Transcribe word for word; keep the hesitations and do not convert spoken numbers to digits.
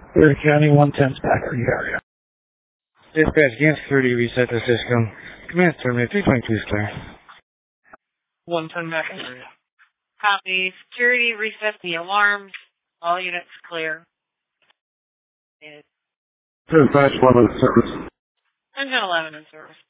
Erie County, one ten Packard area. Dispatch, Gant Security, reset the system. Command terminate, three twenty-two is clear. one ten Packard area. Copy. Security, reset the alarms. All units clear. Dispatch, eleven service. ten eleven in service.